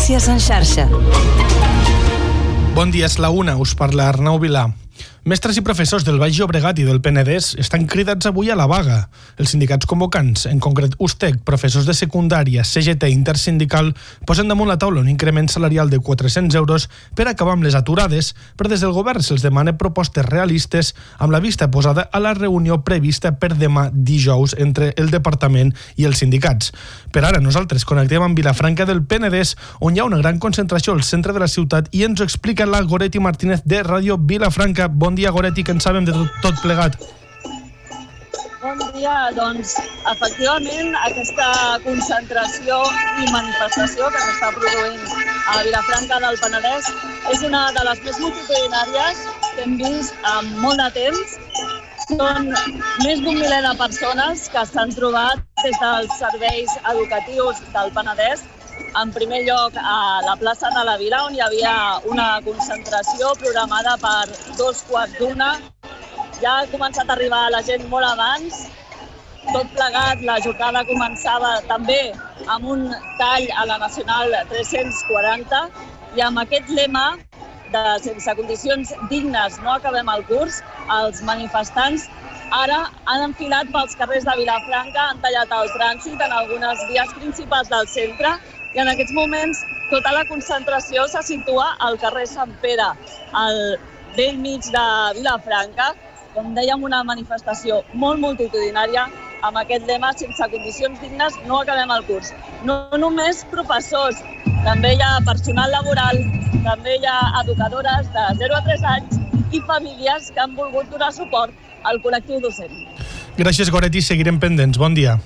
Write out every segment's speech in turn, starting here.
Notícies en xarxa. Bon dia, és la una, us parla Arnau Vilà. Mestres i professors del Baix Llobregat i del Penedès estan cridats avui a la vaga. Els sindicats convocants, en concret USTEC, professors de secundària, CGT i Intersindical, posen damunt la taula un increment salarial de 400 euros per acabar amb les aturades, però des del govern se'ls demana propostes realistes amb la vista posada a la reunió prevista per demà dijous entre el departament i els sindicats. Per ara, nosaltres connectem amb Vilafranca del Penedès, on hi ha una gran concentració al centre de la ciutat, i ens ho explica la Goretti Martínez de Ràdio Vilafranca. Bon dia, Goretti, que en sabem de tot plegat. Bon dia. Doncs, efectivament, aquesta concentració i manifestació que s'està produint a Vilafranca del Penedès és una de les més multitudinàries que hem vist en molt de temps. Són més d'un miler de persones que s'han trobat des dels serveis educatius del Penedès. En primer lloc, a la plaça de la Vila, on hi havia una concentració programada per 2:15. Ja ha començat a arribar la gent molt abans. Tot plegat, la jornada començava també amb un tall a la Nacional 340 i amb aquest lema de sense condicions dignes no acabem el curs, els manifestants ara han enfilat pels carrers de Vilafranca, han tallat el trànsit en algunes vies principals del centre i en aquests moments tota la concentració se situa al carrer Sant Pere, al bell mig de Vilafranca. Com dèiem, una manifestació molt multitudinària amb aquest lema sense condicions dignes no acabem el curs. No només professors, també hi ha personal laboral, també hi ha educadores de 0 a 3 anys i famílies que han volgut donar suport al col·lectiu docent. Gràcies, Goretti, seguirem pendents. Bon dia.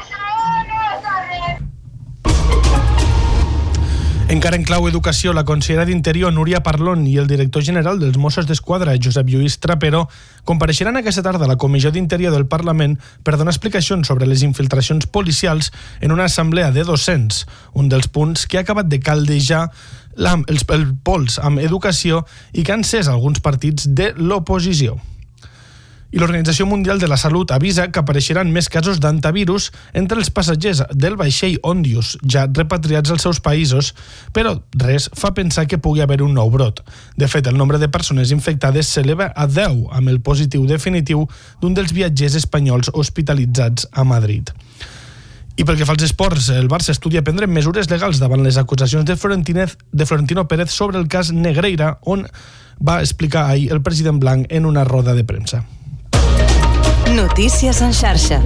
Encara en clau educació, la consellera d'Interior, Núria Parlon, i el director general dels Mossos d'Esquadra, Josep Lluís Trapero, compareixeran aquesta tarda a la Comissió d'Interior del Parlament per donar explicacions sobre les infiltracions policials en una assemblea de docents, un dels punts que ha acabat de caldejar el pols amb educació i que han encès alguns partits de l'oposició. I l'Organització Mundial de la Salut avisa que apareixeran més casos d'antivirus entre els passatgers del vaixell Ondius, ja repatriats als seus països, però res fa pensar que pugui haver un nou brot. De fet, el nombre de persones infectades s'eleva a 10, amb el positiu definitiu d'un dels viatgers espanyols hospitalitzats a Madrid. I pel que fa als esports, el Barça estudia prendre mesures legals davant les acusacions de Florentino Pérez sobre el cas Negreira, on va explicar ahir el president blanc en una roda de premsa. Notícies en xarxa.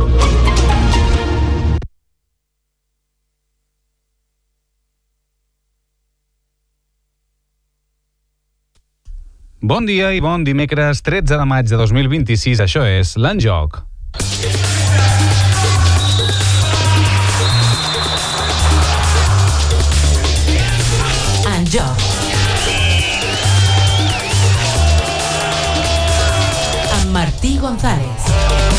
Bon dia i bon dimecres 13 de maig de 2026. Això és l'En Joc. En Joc. Amb Martí González.